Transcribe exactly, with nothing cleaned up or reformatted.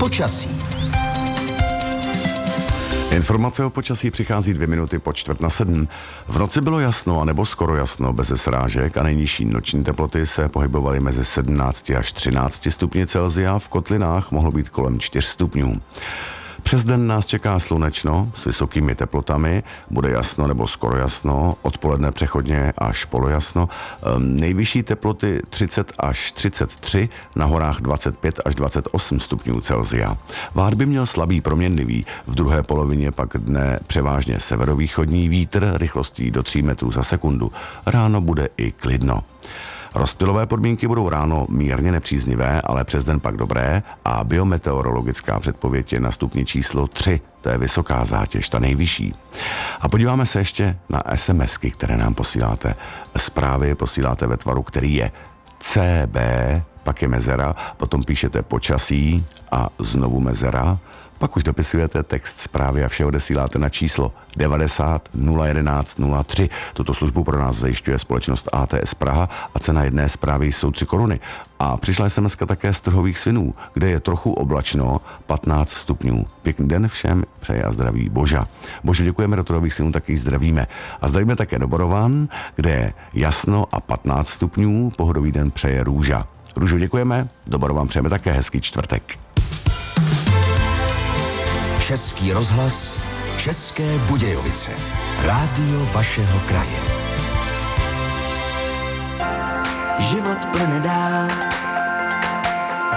Počasí. Informace o počasí přichází dvě minuty po čtvrt na sedm. V noci bylo jasno, anebo skoro jasno, bez srážek a nejnižší noční teploty se pohybovaly mezi sedmnácti až třinácti stupni Celsia, v kotlinách mohlo být kolem čtyř stupňů. Přes den nás čeká slunečno s vysokými teplotami, bude jasno nebo skoro jasno, odpoledne přechodně až polojasno, nejvyšší teploty třicet až třicet tři, na horách dvacet pět až dvacet osm stupňů Celsia. Váh by měl slabý proměnlivý, v druhé polovině pak dne převážně severovýchodní vítr rychlostí do tří metrů za sekundu. Ráno bude i klidno. Rozptylové podmínky budou ráno mírně nepříznivé, ale přes den pak dobré a biometeorologická předpověď je na stupni číslo tři, to je vysoká zátěž, ta nejvyšší. A podíváme se ještě na SMSky, které nám posíláte. Zprávy posíláte ve tvaru, který je C B, pak je mezera, potom píšete počasí a znovu mezera, pak už dopisujete text zprávy a vše odesíláte na číslo devadesát nula jedenáct nula tři. Tuto službu pro nás zajišťuje společnost A T S Praha a cena jedné zprávy jsou tři koruny. A přišla SMSka také z Trhových Svinů, kde je trochu oblačno, patnáct stupňů. Pěkný den všem, přeje a zdraví Boža. Bože, děkujeme, do Trhových Svinů taky zdravíme. A zdravíme také do Borovan, kde je jasno a patnáct stupňů, pohodový den přeje Růža. Růžo, děkujeme, do Borovan přejeme také hezký čtvrtek. Český rozhlas, České Budějovice. Rádio vašeho kraje. Život plyne dál,